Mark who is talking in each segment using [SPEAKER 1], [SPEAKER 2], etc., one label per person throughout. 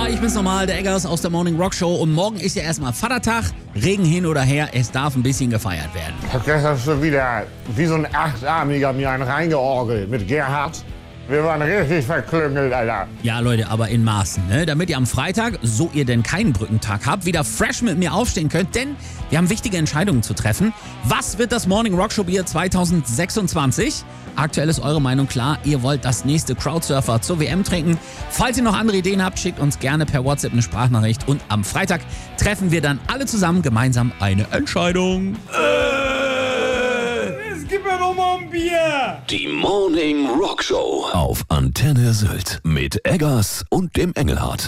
[SPEAKER 1] Ja, ich bin's nochmal, der Eggers aus der Morning Rock Show. Und morgen ist ja erstmal Vatertag. Regen hin oder her, es darf ein bisschen gefeiert werden.
[SPEAKER 2] Ich hab gestern schon wieder wie so ein Achtarmiger mir einen reingeorgelt mit Gerhard. Wir waren richtig verklüngelt, Alter.
[SPEAKER 1] Ja, Leute, aber in Maßen, ne? Damit ihr am Freitag, so ihr denn keinen Brückentag habt, wieder fresh mit mir aufstehen könnt. Denn wir haben wichtige Entscheidungen zu treffen. Was wird das Morning Rock Show Bier 2026? Aktuell ist eure Meinung klar. Ihr wollt das nächste Crowdsurfer zur WM trinken. Falls ihr noch andere Ideen habt, schickt uns gerne per WhatsApp eine Sprachnachricht. Und am Freitag treffen wir dann alle zusammen gemeinsam eine Entscheidung.
[SPEAKER 3] Gib mir doch mal ein Bier!
[SPEAKER 4] Die Morning Rock Show auf Antenne Sylt mit Eggers und dem Engelhardt.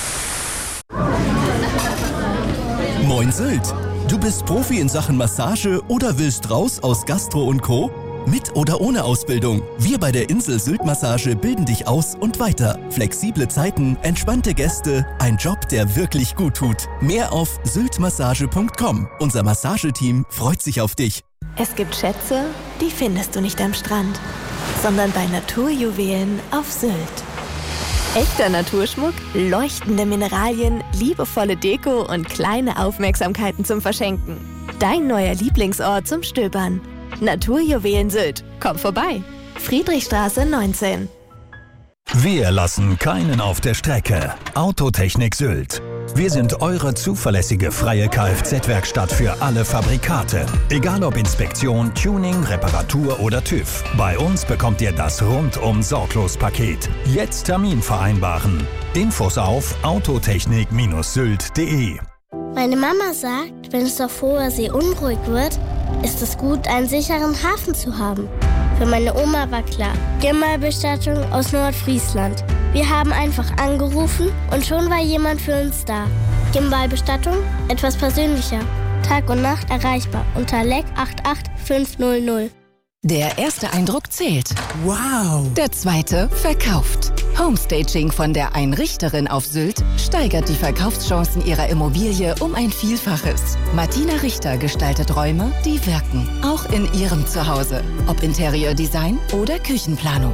[SPEAKER 5] Moin Sylt! Du bist Profi in Sachen Massage oder willst raus aus Gastro und Co.? Mit oder ohne Ausbildung. Wir bei der Insel Sylt Massage bilden dich aus und weiter. Flexible Zeiten, entspannte Gäste, ein Job, der wirklich gut tut. Mehr auf syltmassage.com. Unser Massageteam freut sich auf dich.
[SPEAKER 6] Es gibt Schätze, die findest du nicht am Strand, sondern bei Naturjuwelen auf Sylt. Echter Naturschmuck, leuchtende Mineralien, liebevolle Deko und kleine Aufmerksamkeiten zum Verschenken. Dein neuer Lieblingsort zum Stöbern. Naturjuwelen Sylt. Komm vorbei. Friedrichstraße 19.
[SPEAKER 7] Wir lassen keinen auf der Strecke. Autotechnik Sylt. Wir sind eure zuverlässige freie Kfz-Werkstatt für alle Fabrikate. Egal ob Inspektion, Tuning, Reparatur oder TÜV. Bei uns bekommt ihr das Rundum-Sorglos-Paket. Jetzt Termin vereinbaren. Infos auf autotechnik-sylt.de.
[SPEAKER 8] Meine Mama sagt, wenn es auf hoher See unruhig wird, ist es gut, einen sicheren Hafen zu haben. Für meine Oma war klar, Gimbal-Bestattung aus Nordfriesland. Wir haben einfach angerufen und schon war jemand für uns da. Gimbal-Bestattung, etwas persönlicher. Tag und Nacht erreichbar unter LEC 88500.
[SPEAKER 9] Der erste Eindruck zählt.
[SPEAKER 3] Wow!
[SPEAKER 9] Der zweite verkauft. Homestaging von der Einrichterin auf Sylt steigert die Verkaufschancen ihrer Immobilie um ein Vielfaches. Martina Richter gestaltet Räume, die wirken. Auch in ihrem Zuhause. Ob Interieurdesign oder Küchenplanung.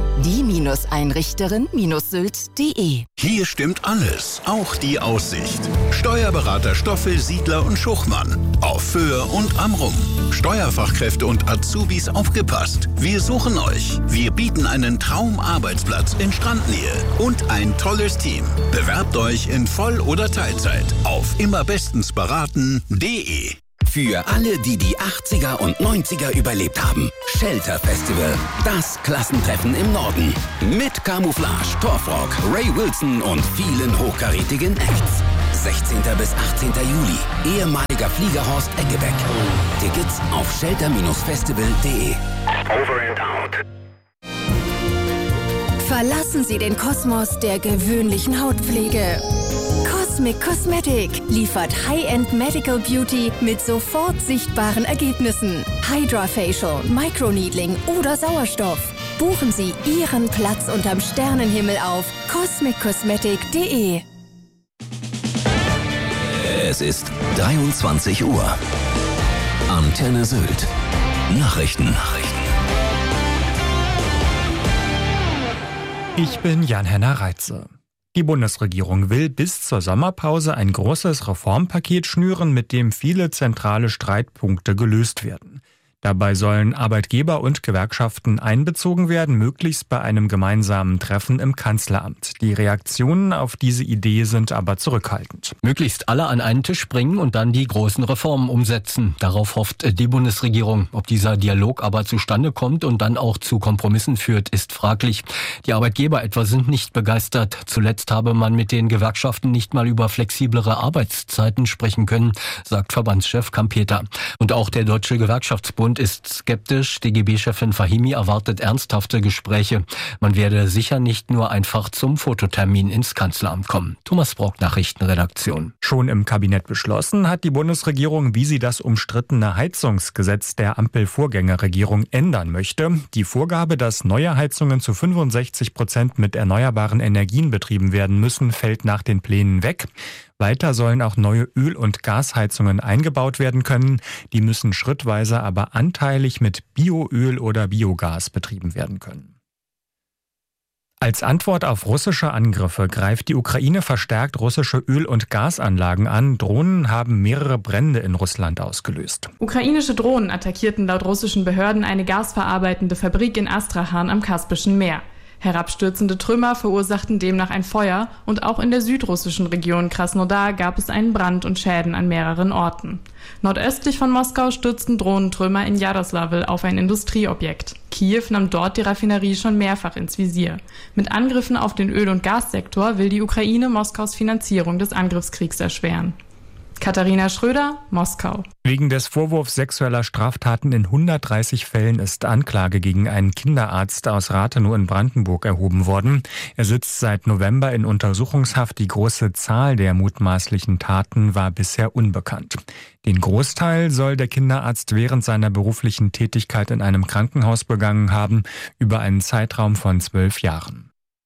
[SPEAKER 9] Die-Einrichterin-sylt.de.
[SPEAKER 4] Hier stimmt alles, auch die Aussicht. Steuerberater Stoffel, Siedler und Schuchmann. Auf Föhr und Amrum. Steuerfachkräfte und Azubis aufgepasst. Wir suchen euch. Wir bieten einen Traumarbeitsplatz in Strandnähe und ein tolles Team. Bewerbt euch in Voll- oder Teilzeit auf immerbestensberaten.de.
[SPEAKER 10] Für alle, die die 80er und 90er überlebt haben. Shelter Festival, das Klassentreffen im Norden. Mit Camouflage, Torfrock, Ray Wilson und vielen hochkarätigen Acts. 16. bis 18. Juli, ehemaliger Fliegerhorst Eggebeck. Tickets auf shelter-festival.de.
[SPEAKER 4] Over and out.
[SPEAKER 6] Verlassen Sie den Kosmos der gewöhnlichen Hautpflege. Cosmic Cosmetic liefert High-End Medical Beauty mit sofort sichtbaren Ergebnissen. Hydra-Facial, Microneedling oder Sauerstoff. Buchen Sie Ihren Platz unterm Sternenhimmel auf cosmiccosmetic.de.
[SPEAKER 4] Es ist 23 Uhr. Antenne Sylt. Nachrichten.
[SPEAKER 11] Ich bin Jan-Henner Reitze. Die Bundesregierung will bis zur Sommerpause ein großes Reformpaket schnüren, mit dem viele zentrale Streitpunkte gelöst werden. Dabei sollen Arbeitgeber und Gewerkschaften einbezogen werden, möglichst bei einem gemeinsamen Treffen im Kanzleramt. Die Reaktionen auf diese Idee sind aber zurückhaltend.
[SPEAKER 12] Möglichst alle an einen Tisch bringen und dann die großen Reformen umsetzen. Darauf hofft die Bundesregierung. Ob dieser Dialog aber zustande kommt und dann auch zu Kompromissen führt, ist fraglich. Die Arbeitgeber etwa sind nicht begeistert. Zuletzt habe man mit den Gewerkschaften nicht mal über flexiblere Arbeitszeiten sprechen können, sagt Verbandschef Kampeter. Und auch der Deutsche Gewerkschaftsbund ist skeptisch. DGB-Chefin Fahimi erwartet ernsthafte Gespräche. Man werde sicher nicht nur einfach zum Fototermin ins Kanzleramt kommen. Thomas Brock, Nachrichtenredaktion.
[SPEAKER 11] Schon im Kabinett beschlossen hat die Bundesregierung, wie sie das umstrittene Heizungsgesetz der Ampel-Vorgängerregierung ändern möchte. Die Vorgabe, dass neue Heizungen zu 65% mit erneuerbaren Energien betrieben werden müssen, fällt nach den Plänen weg. Weiter sollen auch neue Öl- und Gasheizungen eingebaut werden können. Die müssen schrittweise aber anteilig mit Bioöl oder Biogas betrieben werden können. Als Antwort auf russische Angriffe greift die Ukraine verstärkt russische Öl- und Gasanlagen an. Drohnen haben mehrere Brände in Russland ausgelöst.
[SPEAKER 13] Ukrainische Drohnen attackierten laut russischen Behörden eine gasverarbeitende Fabrik in Astrachan am Kaspischen Meer. Herabstürzende Trümmer verursachten demnach ein Feuer und auch in der südrussischen Region Krasnodar gab es einen Brand und Schäden an mehreren Orten. Nordöstlich von Moskau stürzten Drohnentrümmer in Jaroslawl auf ein Industrieobjekt. Kiew nahm dort die Raffinerie schon mehrfach ins Visier. Mit Angriffen auf den Öl- und Gassektor will die Ukraine Moskaus Finanzierung des Angriffskriegs erschweren. Katharina Schröder, Moskau.
[SPEAKER 11] Wegen des Vorwurfs sexueller Straftaten in 130 Fällen ist Anklage gegen einen Kinderarzt aus Rathenow in Brandenburg erhoben worden. Er sitzt seit November in Untersuchungshaft. Die große Zahl der mutmaßlichen Taten war bisher unbekannt. Den Großteil soll der Kinderarzt während seiner beruflichen Tätigkeit in einem Krankenhaus begangen haben, über einen Zeitraum von 12 Jahren.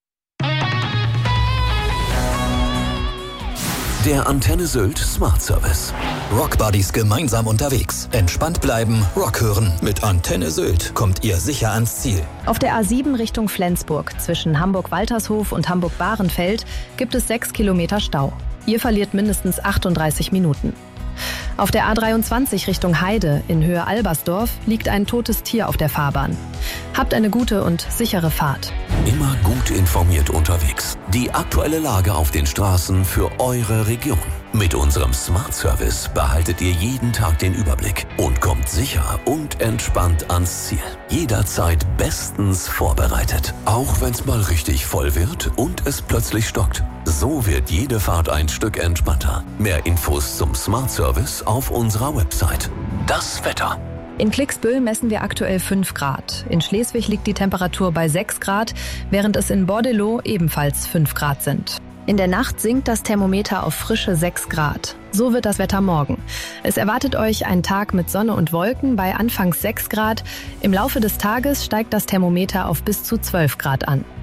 [SPEAKER 14] Der Antenne Sylt Smart Service. Rockbuddies gemeinsam unterwegs. Entspannt bleiben, Rock hören. Mit Antenne Sylt kommt ihr sicher ans Ziel.
[SPEAKER 15] Auf der A7 Richtung Flensburg zwischen Hamburg-Waltershof und Hamburg-Bahrenfeld gibt es 6 Kilometer Stau. Ihr verliert mindestens 38 Minuten. Auf der A23 Richtung Heide in Höhe Albersdorf liegt ein totes Tier auf der Fahrbahn. Habt eine gute und sichere Fahrt.
[SPEAKER 14] Immer gut informiert unterwegs. Die aktuelle Lage auf den Straßen für eure Region. Mit unserem Smart Service behaltet ihr jeden Tag den Überblick und kommt sicher und entspannt ans Ziel. Jederzeit bestens vorbereitet. Auch wenn es mal richtig voll wird und es plötzlich stockt. So wird jede Fahrt ein Stück entspannter. Mehr Infos zum Smart Service auf unserer Website. Das Wetter.
[SPEAKER 15] In Klicksbüll messen wir aktuell 5 Grad. In Schleswig liegt die Temperatur bei 6 Grad, während es in Bordeaux ebenfalls 5 Grad sind. In der Nacht sinkt das Thermometer auf frische 6 Grad. So wird das Wetter morgen. Es erwartet euch ein Tag mit Sonne und Wolken bei anfangs 6 Grad. Im Laufe des Tages steigt das Thermometer auf bis zu 12 Grad an.